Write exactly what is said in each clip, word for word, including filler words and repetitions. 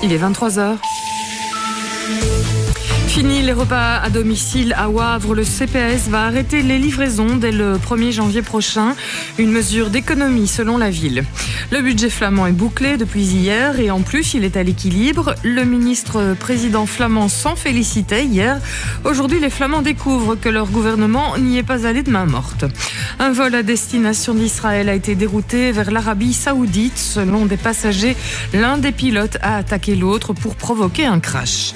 Il est vingt-trois heures. Fini les repas à domicile à Wavre. Le C P A S va arrêter les livraisons dès le premier janvier prochain. Une mesure d'économie selon la ville. Le budget flamand est bouclé depuis hier et en plus il est à l'équilibre. Le ministre président flamand s'en félicitait hier. Aujourd'hui, les Flamands découvrent que leur gouvernement n'y est pas allé de main morte. Un vol à destination d'Israël a été dérouté vers l'Arabie Saoudite. Selon des passagers, l'un des pilotes a attaqué l'autre pour provoquer un crash.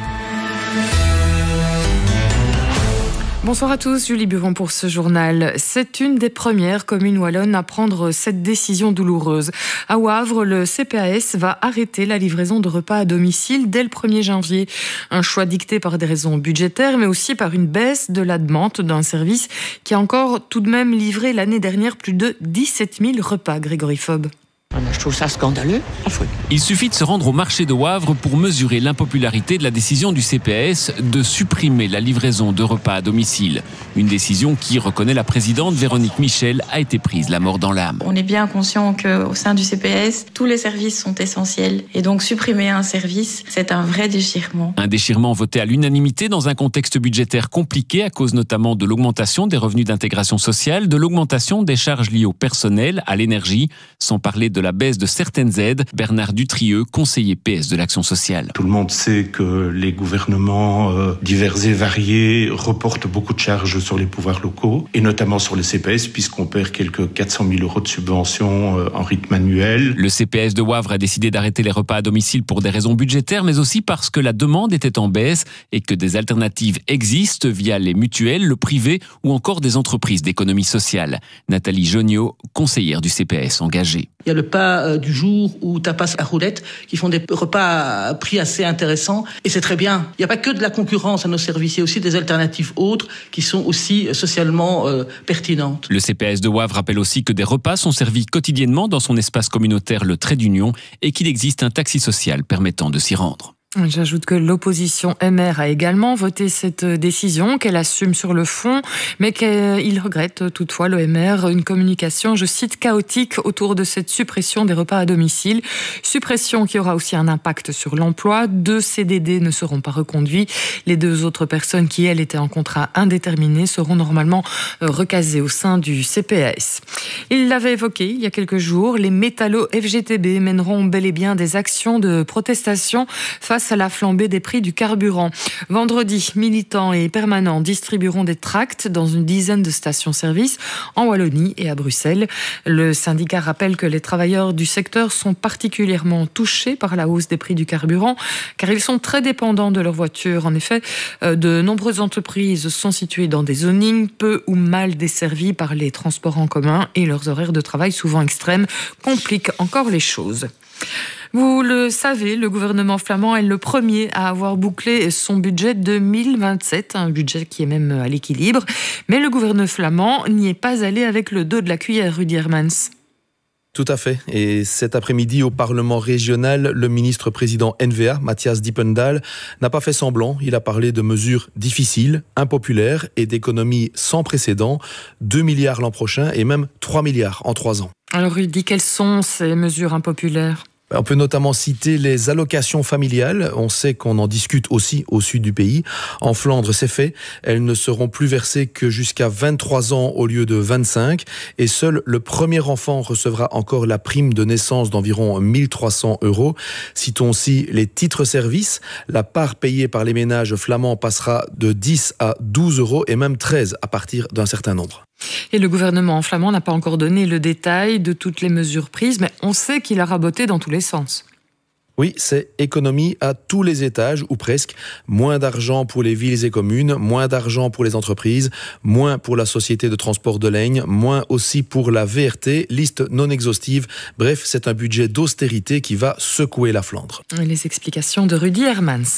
Bonsoir à tous, Julie Buron pour ce journal. C'est une des premières communes wallonnes à prendre cette décision douloureuse. À Wavre, le C P A S va arrêter la livraison de repas à domicile dès le premier janvier. Un choix dicté par des raisons budgétaires, mais aussi par une baisse de la demande d'un service qui a encore tout de même livré l'année dernière plus de dix-sept mille repas, Grégory Fob. Je trouve ça scandaleux. Il suffit de se rendre au marché de Wavre pour mesurer l'impopularité de la décision du C P A S de supprimer la livraison de repas à domicile. Une décision qui, reconnaît la présidente Véronique Michel, a été prise la mort dans l'âme. On est bien conscient qu'au sein du C P A S, tous les services sont essentiels. Et donc supprimer un service, c'est un vrai déchirement. Un déchirement voté à l'unanimité dans un contexte budgétaire compliqué à cause notamment de l'augmentation des revenus d'intégration sociale, de l'augmentation des charges liées au personnel, à l'énergie, sans parler de la baisse de certaines aides. Bernard Dutrieux, conseiller P S de l'Action sociale. Tout le monde sait que les gouvernements euh, divers et variés reportent beaucoup de charges sur les pouvoirs locaux, et notamment sur le C P S, puisqu'on perd quelques quatre cent mille euros de subventions euh, en rythme annuel. Le C P S de Wavre a décidé d'arrêter les repas à domicile pour des raisons budgétaires, mais aussi parce que la demande était en baisse et que des alternatives existent via les mutuelles, le privé ou encore des entreprises d'économie sociale. Nathalie Joniot, conseillère du C P S engagée. Il y a le pas du jour ou tapas à roulette qui font des repas à prix assez intéressants et c'est très bien. Il n'y a pas que de la concurrence à nos services, il y a aussi des alternatives autres qui sont aussi socialement euh, pertinentes. Le C P S de Wavre rappelle aussi que des repas sont servis quotidiennement dans son espace communautaire Le Trait d'Union et qu'il existe un taxi social permettant de s'y rendre. J'ajoute que l'opposition M R a également voté cette décision, qu'elle assume sur le fond, mais qu'il regrette toutefois, le M R, une communication, je cite, chaotique autour de cette suppression des repas à domicile. Suppression qui aura aussi un impact sur l'emploi. Deux C D D ne seront pas reconduits. Les deux autres personnes qui, elles, étaient en contrat indéterminé seront normalement recasées au sein du C P A S. Il l'avait évoqué il y a quelques jours, les métallos F G T B mèneront bel et bien des actions de protestation face à la flambée des prix du carburant. Vendredi, militants et permanents distribueront des tracts dans une dizaine de stations-service en Wallonie et à Bruxelles. Le syndicat rappelle que les travailleurs du secteur sont particulièrement touchés par la hausse des prix du carburant car ils sont très dépendants de leur voiture. En effet, de nombreuses entreprises sont situées dans des zonings peu ou mal desservies par les transports en commun et leurs horaires de travail souvent extrêmes compliquent encore les choses. Vous le savez, le gouvernement flamand est le premier à avoir bouclé son budget deux mille vingt-sept, un budget qui est même à l'équilibre. Mais le gouvernement flamand n'y est pas allé avec le dos de la cuillère, Rudy Hermans. Tout à fait. Et cet après-midi, au Parlement régional, le ministre-président N V A, Matthias Diependahl, n'a pas fait semblant. Il a parlé de mesures difficiles, impopulaires et d'économies sans précédent. deux milliards l'an prochain et même trois milliards en trois ans. Alors Rudy, quelles sont ces mesures impopulaires ? On peut notamment citer les allocations familiales. On sait qu'on en discute aussi au sud du pays. En Flandre, c'est fait. Elles ne seront plus versées que jusqu'à vingt-trois ans au lieu de vingt-cinq. Et seul le premier enfant recevra encore la prime de naissance d'environ mille trois cents euros. Citons aussi les titres-services. La part payée par les ménages flamands passera de dix à douze euros et même treize à partir d'un certain nombre. Et le gouvernement flamand n'a pas encore donné le détail de toutes les mesures prises, mais on sait qu'il a raboté dans tous les sens. Oui, c'est économie à tous les étages, ou presque. Moins d'argent pour les villes et communes, moins d'argent pour les entreprises, moins pour la société de transport de Laigne, moins aussi pour la V R T, liste non exhaustive. Bref, c'est un budget d'austérité qui va secouer la Flandre. Les explications de Rudy Hermans.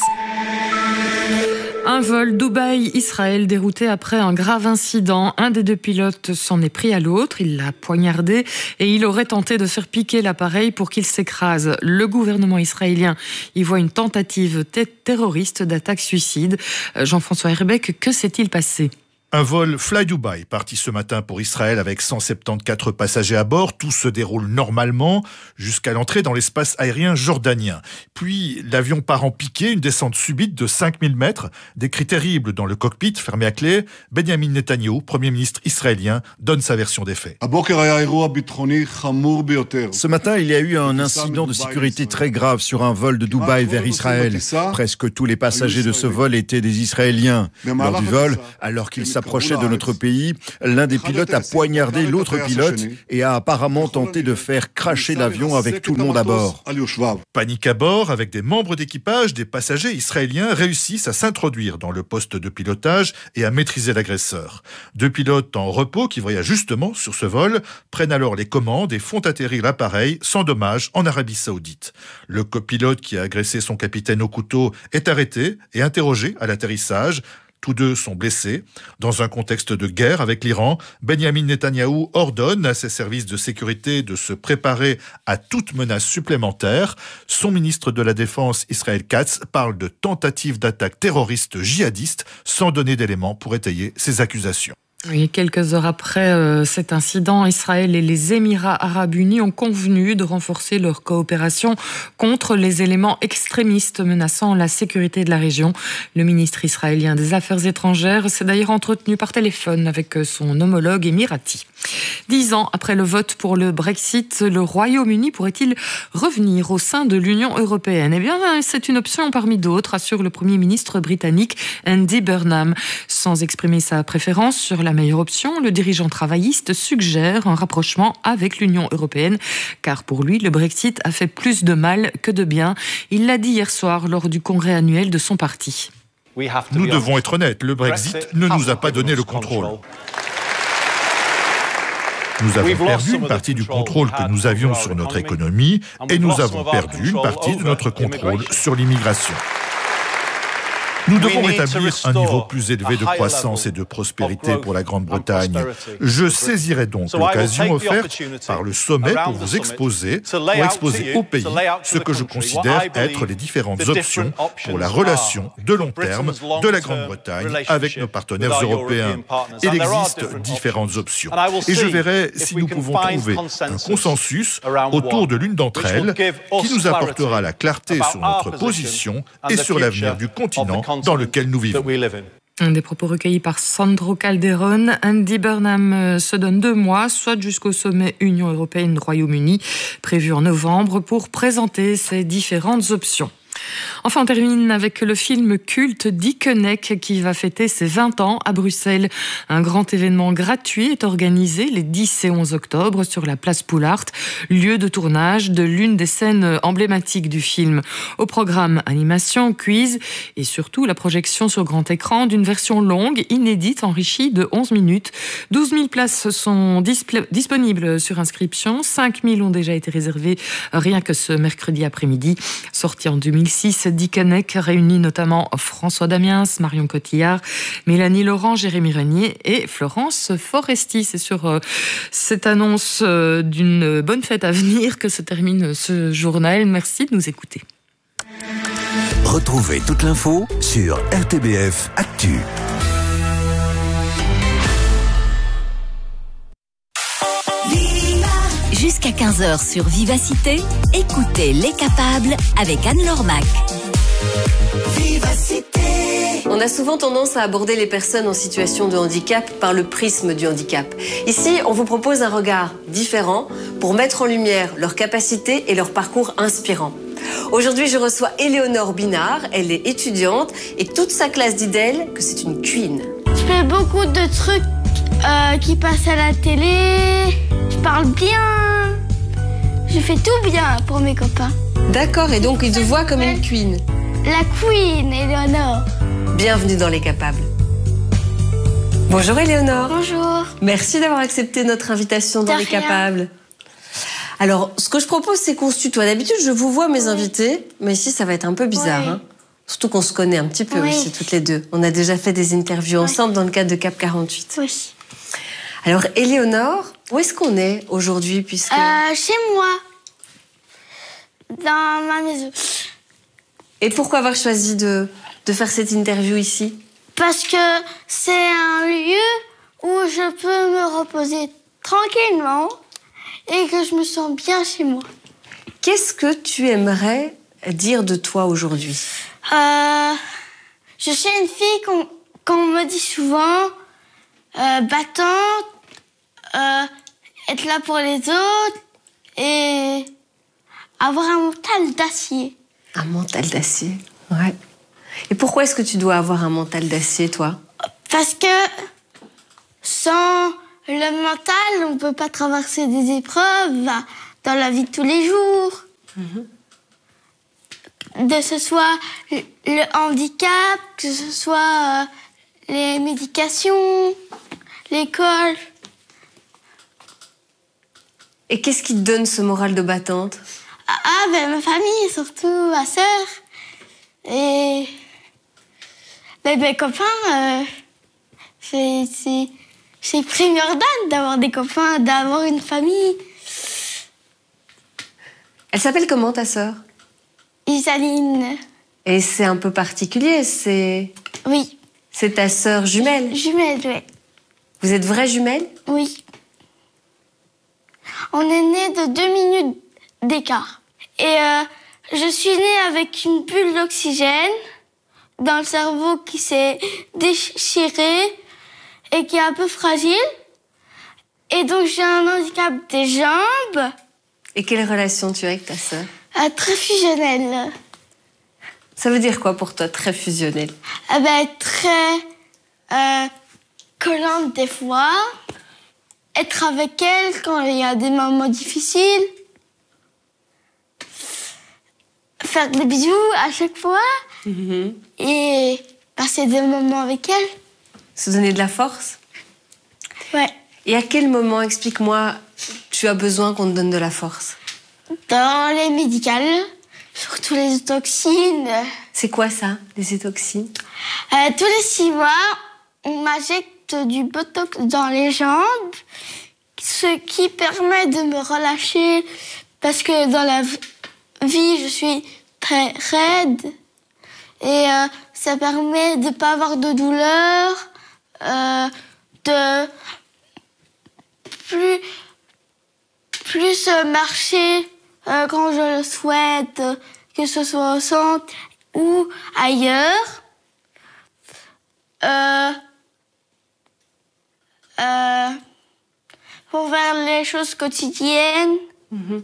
Un vol Dubaï-Israël dérouté après un grave incident. Un des deux pilotes s'en est pris à l'autre, il l'a poignardé et il aurait tenté de faire piquer l'appareil pour qu'il s'écrase. Le gouvernement israélien y voit une tentative terroriste d'attaque suicide. Jean-François Herbeck, que s'est-il passé ? Un vol Fly Dubai parti ce matin pour Israël avec cent soixante-quatorze passagers à bord. Tout se déroule normalement jusqu'à l'entrée dans l'espace aérien jordanien. Puis l'avion part en piqué, une descente subite de cinq mille mètres. Des cris terribles dans le cockpit fermé à clé. Benjamin Netanyahou, Premier ministre israélien, donne sa version des faits. Ce matin, il y a eu un incident de sécurité très grave sur un vol de Dubaï vers Israël. Presque tous les passagers de ce vol étaient des Israéliens. Lors du vol, alors qu'ils s'approchait de notre pays, l'un des pilotes a poignardé l'autre pilote et a apparemment tenté de faire cracher l'avion avec tout le monde à bord. Panique à bord, avec des membres d'équipage, des passagers israéliens réussissent à s'introduire dans le poste de pilotage et à maîtriser l'agresseur. Deux pilotes en repos qui voyagent justement sur ce vol prennent alors les commandes et font atterrir l'appareil sans dommage en Arabie Saoudite. Le copilote qui a agressé son capitaine au couteau est arrêté et interrogé à l'atterrissage. Tous deux sont blessés. Dans un contexte de guerre avec l'Iran, Benjamin Netanyahou ordonne à ses services de sécurité de se préparer à toute menace supplémentaire. Son ministre de la Défense, Israël Katz, parle de tentative d'attaque terroriste djihadiste sans donner d'éléments pour étayer ses accusations. Oui, quelques heures après euh, cet incident, Israël et les Émirats arabes unis ont convenu de renforcer leur coopération contre les éléments extrémistes menaçant la sécurité de la région. Le ministre israélien des Affaires étrangères s'est d'ailleurs entretenu par téléphone avec son homologue émirati. Dix ans après le vote pour le Brexit, le Royaume-Uni pourrait-il revenir au sein de l'Union européenne ? Eh bien, c'est une option parmi d'autres, assure le Premier ministre britannique Andy Burnham. Sans exprimer sa préférence sur la meilleure option, le dirigeant travailliste suggère un rapprochement avec l'Union européenne, car pour lui, le Brexit a fait plus de mal que de bien. Il l'a dit hier soir lors du congrès annuel de son parti. Nous devons être honnêtes, le Brexit ne nous a pas donné le contrôle. Nous avons perdu une partie du contrôle que nous avions sur notre économie et nous avons perdu une partie de notre contrôle sur l'immigration. Nous devons rétablir un niveau plus élevé de croissance et de prospérité pour la Grande-Bretagne. Je saisirai donc l'occasion offerte par le sommet pour vous exposer, pour exposer au pays ce que je considère être les différentes options pour la relation de long terme de la Grande-Bretagne avec nos partenaires européens. Il existe différentes options. Et je verrai si nous pouvons trouver un consensus autour de l'une d'entre elles qui nous apportera la clarté sur notre position et sur l'avenir du continent dans lequel nous vivons. Des propos recueillis par Sandro Calderon. Andy Burnham se donne deux mois, soit jusqu'au sommet Union européenne-Royaume-Uni, prévu en novembre, pour présenter ces différentes options. Enfin, on termine avec le film culte Dickeneck qui va fêter ses vingt ans à Bruxelles. Un grand événement gratuit est organisé les dix et onze octobre sur la place Poulart, lieu de tournage de l'une des scènes emblématiques du film. Au programme animation, quiz et surtout la projection sur grand écran d'une version longue, inédite, enrichie de onze minutes. douze mille places sont disp- disponibles sur inscription. cinq mille ont déjà été réservées rien que ce mercredi après-midi. Sorti en deux mille six, Dickeneck réunit notamment François Damiens, Marion Cotillard, Mélanie Laurent, Jérémy Renier et Florence Foresti. C'est sur euh, cette annonce euh, d'une bonne fête à venir que se termine ce journal. Merci de nous écouter. Retrouvez toute l'info sur R T B F Actu. Jusqu'à quinze heures sur Vivacité, écoutez Les Capables avec Anne-Laure Mac. Vivacité. On a souvent tendance à aborder les personnes en situation de handicap par le prisme du handicap. Ici, on vous propose un regard différent pour mettre en lumière leurs capacités et leur parcours inspirant. Aujourd'hui, je reçois Éléonore Binard. Elle est étudiante et toute sa classe dit d'elle que c'est une queen. Je fais beaucoup de trucs euh, qui passent à la télé. Je parle bien. Je fais tout bien pour mes copains. D'accord, et donc ils te voient comme une queen. La queen, Éléonore. Bienvenue dans Les Capables. Bonjour Éléonore. Bonjour. Merci d'avoir accepté notre invitation dans De Les rien. Capables. Alors, ce que je propose, c'est qu'on se tutoie. D'habitude, je vous vois mes oui. invités, mais ici, ça va être un peu bizarre. Oui. Hein. Surtout qu'on se connaît un petit peu oui. aussi, toutes les deux. On a déjà fait des interviews oui. ensemble dans le cadre de Cap quarante-huit. Oui. Alors, Éléonore, où est-ce qu'on est aujourd'hui puisque... euh, Chez moi. Dans ma maison. Et pourquoi avoir choisi de, de faire cette interview ici ? Parce que c'est un lieu où je peux me reposer tranquillement et que je me sens bien chez moi. Qu'est-ce que tu aimerais dire de toi aujourd'hui? euh, Je suis une fille qu'on qu'on me dit souvent, euh, battante, euh, être là pour les autres et avoir un mental d'acier. Un mental d'acier, ouais. Et pourquoi est-ce que tu dois avoir un mental d'acier, toi? Parce que sans le mental, on ne peut pas traverser des épreuves dans la vie de tous les jours. Mm-hmm. Que ce soit le handicap, que ce soit euh, les médications, l'école. Et qu'est-ce qui te donne ce moral de battante? Ah, ah ben ma famille, surtout ma sœur. Et ben, mes copains, euh, c'est, c'est, c'est primordial d'avoir des copains, d'avoir une famille. Elle s'appelle comment, ta sœur? Isaline. Et c'est un peu particulier, c'est... Oui. C'est ta sœur jumelle? Jumelle, oui. Vous êtes vraies jumelles? Oui. On est nés de deux minutes d'écart. Et euh, je suis née avec une bulle d'oxygène dans le cerveau qui s'est déchiré et qui est un peu fragile. Et donc j'ai un handicap des jambes. Et quelle relation tu as avec ta sœur? Euh, très fusionnelle. Ça veut dire quoi pour toi, très fusionnelle? euh, ben, Très euh, collante des fois. Être avec elle quand il y a des moments difficiles. Faire des bisous à chaque fois. Mm-hmm. Et passer des moments avec elle. Se donner de la force? Ouais. Et à quel moment, explique-moi, tu as besoin qu'on te donne de la force? Dans les médicales, surtout les toxines. C'est quoi ça, les étoxines? euh, Tous les six mois, on m'injecte du botox dans les jambes, ce qui permet de me relâcher parce que dans la vie, je suis très raide et euh, ça permet de ne pas avoir de douleur, euh, de plus, plus marcher euh, quand je le souhaite, que ce soit au centre ou ailleurs. Euh, euh, pour faire les choses quotidiennes mmh.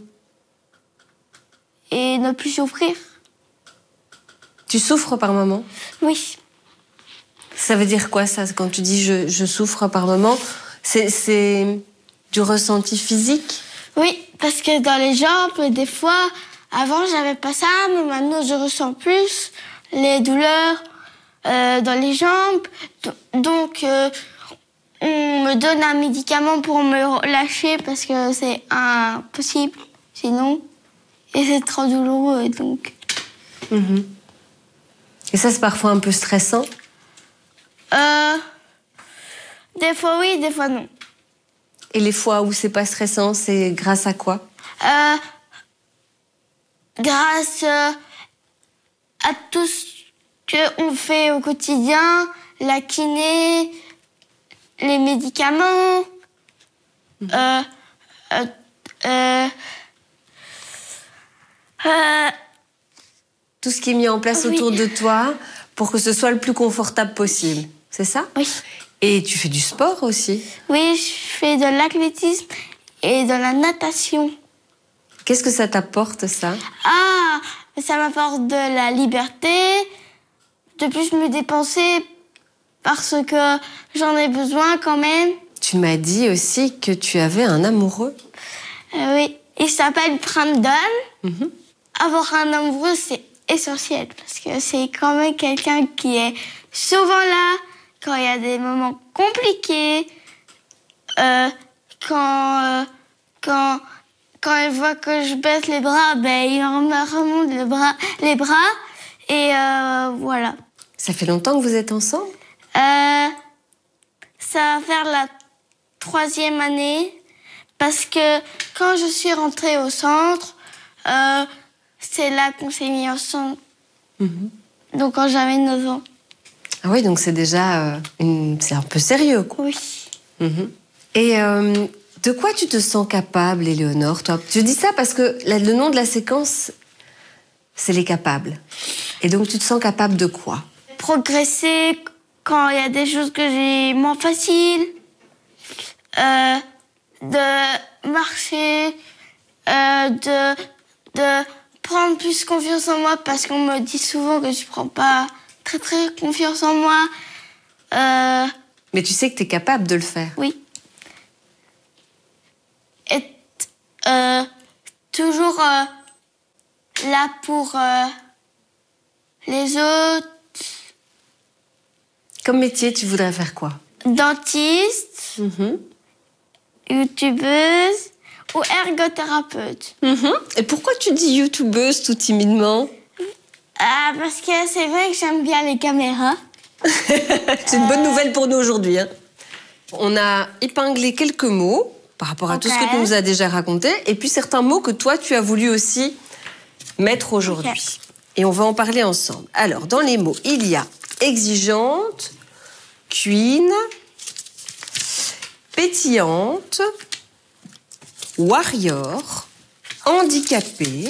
et ne plus souffrir. Tu souffres par moment? Oui. Ça veut dire quoi, ça, quand tu dis je, je souffre par moment? C'est, c'est du ressenti physique? Oui, parce que dans les jambes, des fois, avant, j'avais pas ça, mais maintenant, je ressens plus les douleurs euh, dans les jambes. Donc, euh, on me donne un médicament pour me relâcher parce que c'est impossible, sinon. Et c'est trop douloureux, donc... Mmh. Et ça, c'est parfois un peu stressant? Euh... Des fois oui, des fois non. Et les fois où c'est pas stressant, c'est grâce à quoi? euh, Grâce euh, à tout ce qu'on fait au quotidien, la kiné, les médicaments, mmh. euh, euh, euh, euh, tout ce qui est mis en place oui. autour de toi pour que ce soit le plus confortable possible, c'est ça? Oui. Et tu fais du sport aussi? Oui, je fais de l'athlétisme et de la natation. Qu'est-ce que ça t'apporte, ça? Ah, ça m'apporte de la liberté, de plus me dépenser parce que j'en ai besoin quand même. Tu m'as dit aussi que tu avais un amoureux. Euh, oui, il s'appelle Brandon. Mm-hmm. Avoir un amoureux, c'est essentiel parce que c'est quand même quelqu'un qui est souvent là quand il y a des moments compliqués, euh, quand, euh, quand, quand il voit que je baisse les bras, ben, il me remonte le bras, les bras et euh, voilà. Ça fait longtemps que vous êtes ensemble? euh, Ça va faire la troisième année parce que quand je suis rentrée au centre, euh, c'est là qu'on s'est mis ensemble. Mmh. Donc quand j'avais neuf ans. Ah oui, donc c'est déjà... Euh, une... c'est un peu sérieux, quoi. Oui. Mmh. Et euh, de quoi tu te sens capable, Éléonore, toi? Je dis ça parce que la, le nom de la séquence, c'est les capables. Et donc, tu te sens capable de quoi? Progresser quand il y a des choses que j'ai moins faciles. Euh, de marcher. Euh, de, de prendre plus confiance en moi parce qu'on me dit souvent que je prends pas très très confiance en moi. Euh... Mais tu sais que tu es capable de le faire. Oui. Et euh, toujours euh, là pour euh, les autres. Comme métier, tu voudrais faire quoi? Dentiste, mmh. youtubeuse ou ergothérapeute. Mmh. Et pourquoi tu dis youtubeuse tout timidement? Ah, parce que c'est vrai que j'aime bien les caméras. C'est une bonne nouvelle pour nous aujourd'hui. Hein. On a épinglé quelques mots par rapport à okay. tout ce que tu nous as déjà raconté, et puis certains mots que toi, tu as voulu aussi mettre aujourd'hui. Okay. Et on va en parler ensemble. Alors, dans les mots, il y a exigeante, queen, pétillante, warrior, handicapée,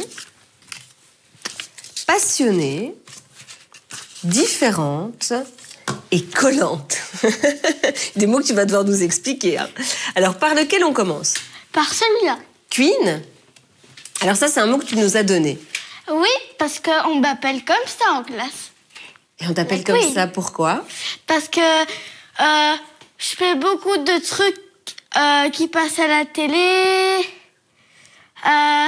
passionnée, différente et collante. Des mots que tu vas devoir nous expliquer. Hein. Alors, par lequel on commence? Par celui-là. Queen? Alors ça, c'est un mot que tu nous as donné. Oui, parce qu'on m'appelle comme ça en classe. Et on t'appelle comme ça, pourquoi? Parce que euh, je fais beaucoup de trucs euh, qui passent à la télé, euh,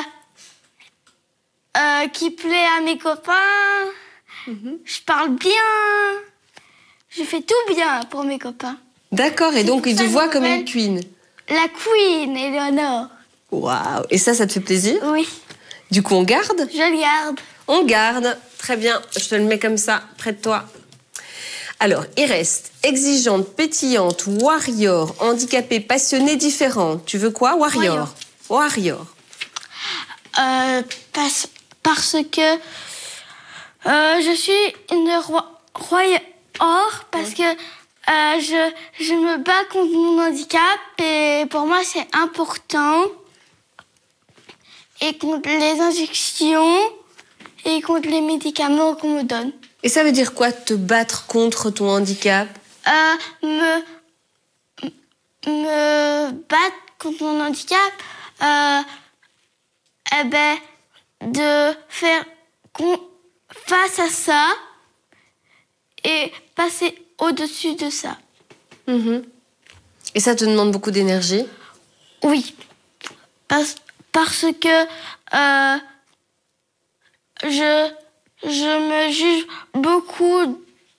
euh, qui plaît à mes copains. Mm-hmm. Je parle bien. Je fais tout bien pour mes copains. D'accord, et donc ils te voient comme une queen. La queen, Éléonore. Waouh, et ça, ça te fait plaisir? Oui. Du coup, on garde? Je le garde. On garde. Très bien, je te le mets comme ça, près de toi. Alors, il reste exigeante, pétillante, warrior, handicapée, passionnée, différente. Tu veux quoi? Warrior. Warrior. warrior. Euh, parce, parce que euh, je suis une roi, warrior parce que euh, je, je me bats contre mon handicap et pour moi, c'est important. Et contre les injections et contre les médicaments qu'on me donne. Et ça veut dire quoi, te battre contre ton handicap? euh, me, me battre contre mon handicap, euh, eh ben, de faire face à ça et passer au-dessus de ça. Mmh. Et ça te demande beaucoup d'énergie? Oui, parce Parce que euh, je, je me juge beaucoup,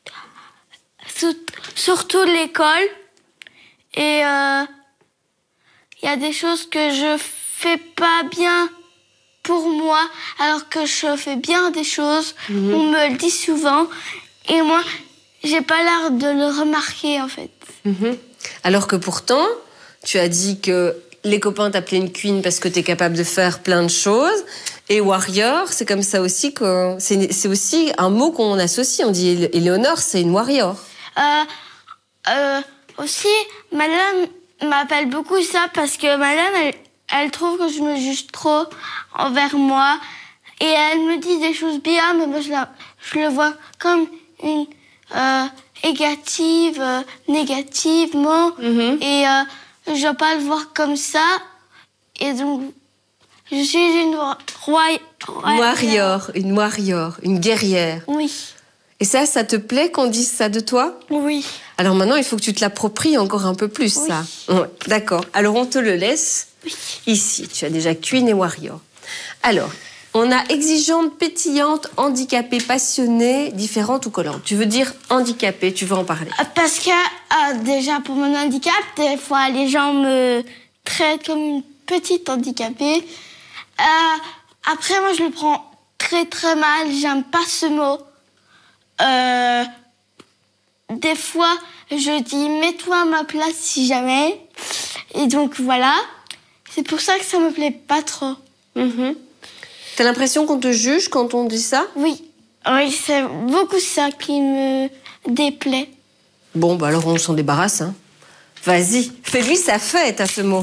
surtout l'école. Et il euh, y a des choses que je fais pas bien pour moi, alors que je fais bien des choses. Mmh. On me le dit souvent. Et moi, j'ai pas l'air de le remarquer, en fait. Mmh. Alors que pourtant, tu as dit que les copains t'appelaient une queen parce que tu es capable de faire plein de choses. Et warrior, c'est comme ça aussi que... C'est, c'est aussi un mot qu'on associe. On dit Éléonore, c'est une warrior. Euh, euh, aussi, madame m'appelle beaucoup ça parce que madame, elle, elle trouve que je me juge trop envers moi. Et elle me dit des choses bien, mais moi, je, la, je le vois comme une euh, négative, euh, négativement. Mm-hmm. Et... Euh, je dois pas le voir comme ça. Et donc, je suis une roi... warrior, une warrior, une guerrière. Oui. Et ça, ça te plaît qu'on dise ça de toi? Oui. Alors maintenant, il faut que tu te l'appropries encore un peu plus, oui. ça. Ouais, d'accord. Alors, on te le laisse. Oui. Ici, tu as déjà queen et warrior. Alors, on a exigeante, pétillante, handicapée, passionnée, différente ou collante. Tu veux dire handicapée, tu veux en parler? Parce que, euh, déjà, pour mon handicap, des fois, les gens me traitent comme une petite handicapée. Euh, après, moi, je le prends très, très mal. J'aime pas ce mot. Euh, des fois, je dis, mets-toi à ma place si jamais. Et donc, voilà. C'est pour ça que ça me plaît pas trop. Mm-hmm. T'as l'impression qu'on te juge quand on dit ça? Oui. Oui, c'est beaucoup ça qui me déplaît. Bon, bah alors on s'en débarrasse. Hein. Vas-y, fais-lui sa fête à ce mot.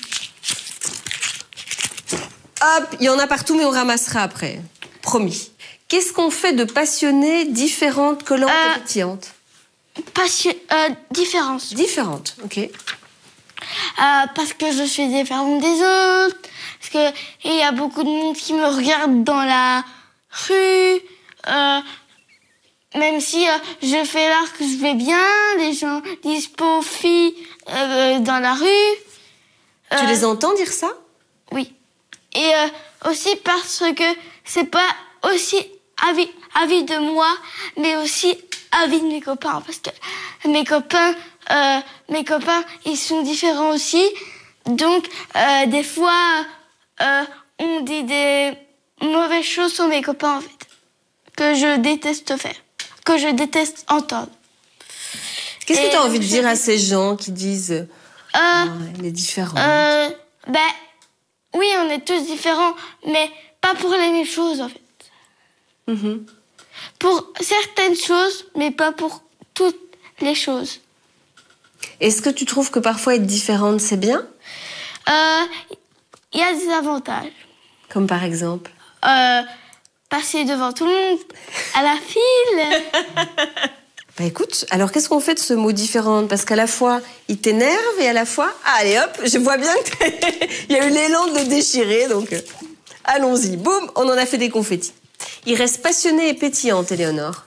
Hop, il y en a partout, mais on ramassera après. Promis. Qu'est-ce qu'on fait de passionnées différentes, collantes euh, et pétillantes? Passion... Euh, différentes. Différentes, ok. Euh, parce que je suis différente des autres. Parce qu'il y a beaucoup de monde qui me regarde dans la rue. Euh, même si euh, je fais l'art que je vais bien, les gens disent pauvre fille euh, dans la rue. Tu euh, les entends dire ça? Oui. Et euh, aussi parce que c'est pas aussi avis, avis de moi, mais aussi avis de mes copains. Parce que mes copains, euh, mes copains, ils sont différents aussi. Donc, euh, des fois, euh, on dit des mauvaises choses sur mes copains, en fait. Que je déteste faire. Que je déteste entendre. Qu'est-ce que tu as envie de dire à ces gens qui disent euh, oh, elle est différente? euh, Ben, oui, on est tous différents, mais pas pour les mêmes choses, en fait. Mm-hmm. Pour certaines choses, mais pas pour toutes les choses. Est-ce que tu trouves que parfois être différente, c'est bien? Il euh, y a des avantages. Comme par exemple euh, passer devant tout le monde, à la file. Bah écoute, alors qu'est-ce qu'on fait de ce mot différente? Parce qu'à la fois, il t'énerve et à la fois... Ah, allez hop, je vois bien qu'il y a eu l'élan de le déchirer, donc euh, allons-y. Boum, on en a fait des confettis. Il reste passionnée et pétillante, Éléonore.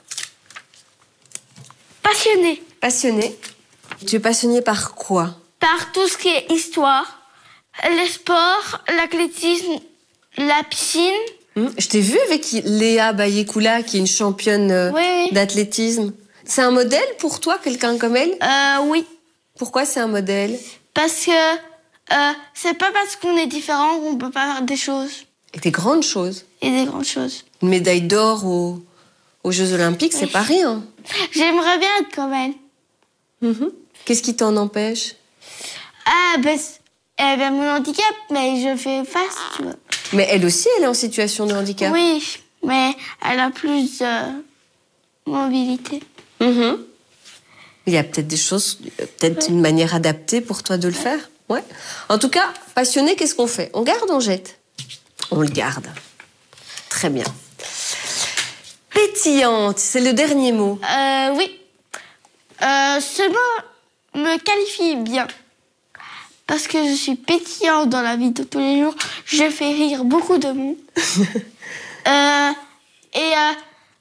Passionnée. Passionnée. Tu es passionnée par quoi? Par tout ce qui est histoire, les sports, l'athlétisme, la piscine. Mmh. Je t'ai vue avec Léa Bayekula, qui est une championne euh, oui, oui. d'athlétisme. C'est un modèle pour toi, quelqu'un comme elle? euh, Oui. Pourquoi c'est un modèle? Parce que euh, c'est pas parce qu'on est différent qu'on peut pas faire des choses. Et des grandes choses. Et des grandes choses. Une médaille d'or aux, aux Jeux Olympiques, c'est oui. pas rien. J'aimerais bien être comme elle. Mmh. Qu'est-ce qui t'en empêche? Ah, ben, eh ben, mon handicap, mais je fais face, tu vois. Mais elle aussi, elle est en situation de handicap. Oui, mais elle a plus de euh, mobilité. Mmh. Il y a peut-être des choses, peut-être ouais. une manière adaptée pour toi de le faire. Ouais. En tout cas, passionnée, qu'est-ce qu'on fait? On garde, on jette? On le garde. Très bien. Pétillante, c'est le dernier mot. Euh, oui. Euh, ce mot me qualifie bien. Parce que je suis pétillante dans la vie de tous les jours. Je fais rire beaucoup de monde. euh, et euh,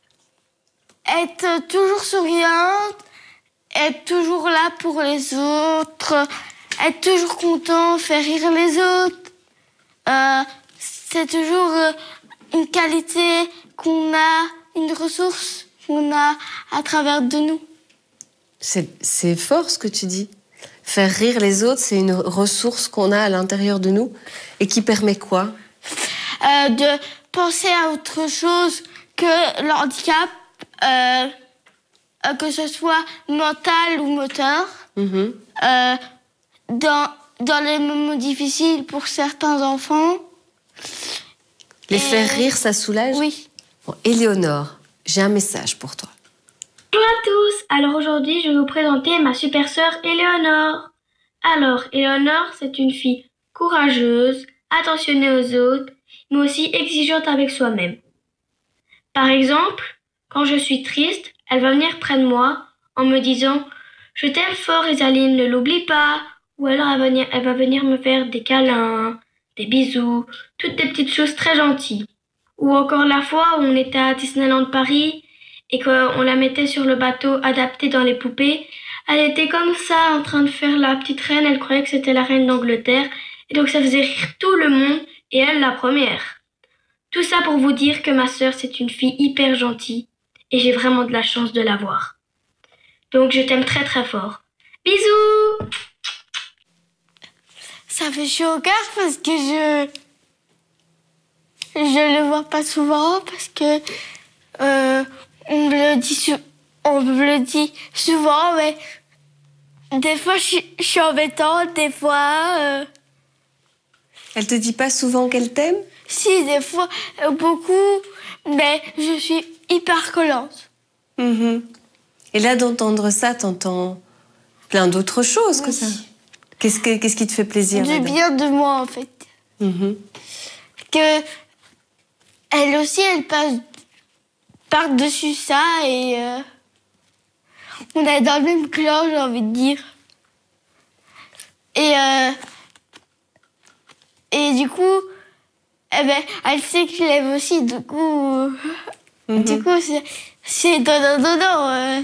être toujours souriante, être toujours là pour les autres, être toujours content, faire rire les autres. Euh, c'est toujours euh, une qualité qu'on a, une ressource qu'on a à travers de nous. C'est, c'est fort ce que tu dis. Faire rire les autres, c'est une ressource qu'on a à l'intérieur de nous et qui permet quoi? euh, De penser à autre chose que le handicap, euh, que ce soit mental ou moteur. Mmh. Euh, dans, dans les moments difficiles pour certains enfants. Les et... faire rire, ça soulage? Oui. Bon, Éléonore, j'ai un message pour toi. Bonjour à tous, alors aujourd'hui je vais vous présenter ma super sœur Éléonore. Alors Éléonore, c'est une fille courageuse, attentionnée aux autres, mais aussi exigeante avec soi-même. Par exemple, quand je suis triste, elle va venir près de moi en me disant « Je t'aime fort Isaline, ne l'oublie pas » ou alors elle va, venir, elle va venir me faire des câlins, des bisous, toutes des petites choses très gentilles. Ou encore la fois où on était à Disneyland Paris et qu'on la mettait sur le bateau adapté dans les poupées, elle était comme ça en train de faire la petite reine, elle croyait que c'était la reine d'Angleterre, et donc ça faisait rire tout le monde, et elle la première. Tout ça pour vous dire que ma sœur c'est une fille hyper gentille, et j'ai vraiment de la chance de l'avoir. Donc je t'aime très très fort. Bisous! Ça fait chaud au cœur parce que je... Je le vois pas souvent, parce que... Euh, On me le dit, su- on me le dit souvent, mais des fois je suis, je suis embêtante, des fois. Euh... Elle te dit pas souvent qu'elle t'aime? Si, des fois, euh, beaucoup, mais je suis hyper collante. Mmh. Et là, d'entendre ça, t'entends plein d'autres choses oui. que ça. Qu'est-ce, que, qu'est-ce qui te fait plaisir? Du bien de moi, en fait. Mm-hmm. Que elle aussi, elle passe par-dessus ça et euh, on est dans le même clan, j'ai envie de dire. Et, euh, et du coup, eh ben, elle sait que je l'aime aussi, du coup, euh, mm-hmm. du coup c'est, c'est donnant-donnant. Euh,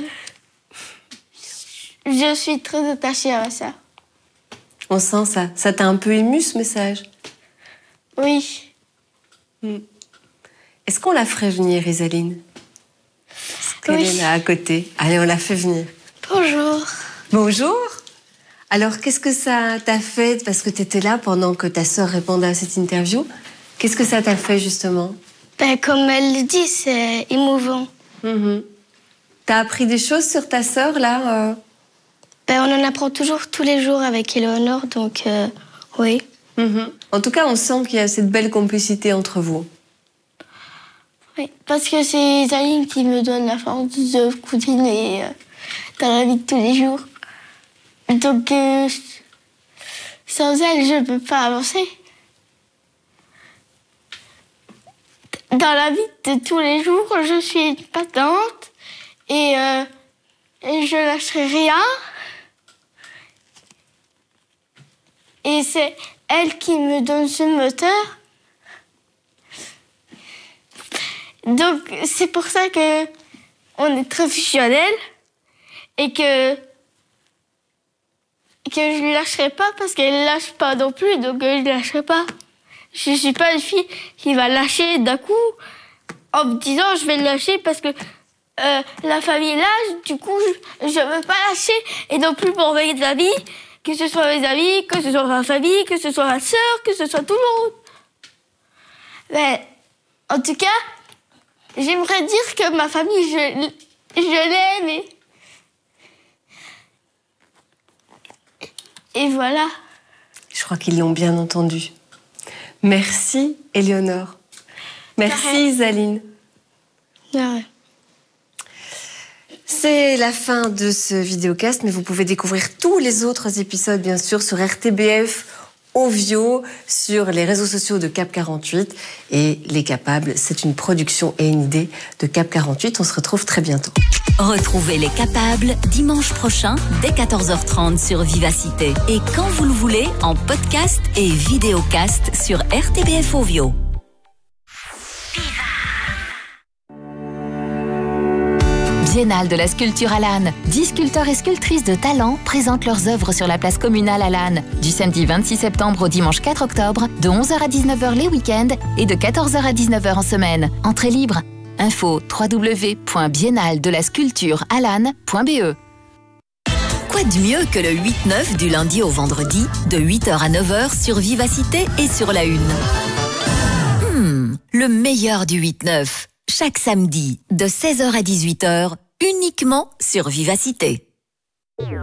je suis très attachée à ça. On sent ça. Ça t'a un peu ému, ce message? Oui. Mm. Est-ce qu'on la ferait venir, Isaline? Est-ce qu'elle oui. est là à côté? Allez, on la fait venir. Bonjour. Bonjour. Alors, qu'est-ce que ça t'a fait? Parce que tu étais là pendant que ta sœur répondait à cette interview. Qu'est-ce que ça t'a fait, justement? Ben, comme elle le dit, c'est émouvant. Mm-hmm. T'as appris des choses sur ta sœur, là euh... ben, on en apprend toujours tous les jours avec Éléonore, donc euh, oui. Mm-hmm. En tout cas, on sent qu'il y a cette belle complicité entre vous. Oui, parce que c'est Isaline qui me donne la force de continuer euh, dans la vie de tous les jours. Donc, euh, sans elle, je ne peux pas avancer. Dans la vie de tous les jours, je suis une patente et, euh, et je lâcherai rien. Et c'est elle qui me donne ce moteur. Donc, c'est pour ça que on est très fusionnels et que, que je ne lâcherai pas parce qu'elle ne lâche pas non plus, donc je ne lâcherai pas. Je ne suis pas une fille qui va lâcher d'un coup en me disant je vais le lâcher parce que euh, la famille lâche, du coup je ne veux pas lâcher et non plus pour mes amis, que ce soit mes amis, que ce soit ma famille, que ce soit ma sœur, que ce soit tout le monde. Mais en tout cas, j'aimerais dire que ma famille, je, je l'aime et... et voilà. Je crois qu'ils l'ont bien entendu. Merci, Éléonore. Merci, Isaline. Ouais. C'est la fin de ce vidéocast, mais vous pouvez découvrir tous les autres épisodes, bien sûr, sur R T B F, Ovio, sur les réseaux sociaux de Cap quarante-huit. Et Les Capables, c'est une production et une idée de Cap quarante-huit. On se retrouve très bientôt. Retrouvez Les Capables dimanche prochain dès quatorze heures trente sur Vivacité. Et quand vous le voulez, en podcast et vidéocast sur R T B F Ovio. Biennale de la sculpture à l'âne. dix sculpteurs et sculptrices de talent présentent leurs œuvres sur la place communale à l'âne. Du samedi vingt-six septembre au dimanche quatre octobre, de onze heures à dix-neuf heures les week-ends et de quatorze heures à dix-neuf heures en semaine. Entrée libre. Info w w w point biennale de la sculpture à l'âne point b e. Quoi de mieux que le huit neuf du lundi au vendredi, de huit heures à neuf heures sur Vivacité et sur la Une. Hmm, le meilleur du huit neuf. Chaque samedi, de seize heures à dix-huit heures, uniquement sur Vivacité.